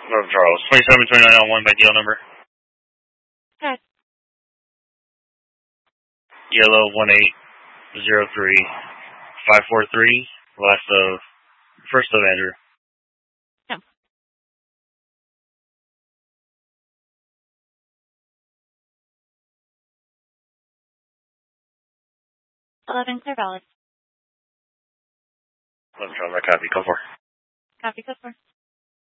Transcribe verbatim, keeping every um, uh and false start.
No, Charles. twenty-seven twenty-nine on one by deal number. Okay. Yellow one eight zero three five four three. Last of, first of Andrew. No. eleven clear valid. eleven Charles, I copy. Go for. Copy, go for.